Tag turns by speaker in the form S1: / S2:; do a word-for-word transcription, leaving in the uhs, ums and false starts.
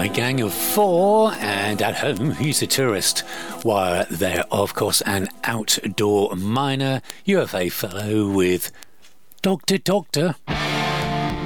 S1: My gang of four, and at home he's a tourist, while they're of course an outdoor miner, U of A fellow with Doctor Doctor.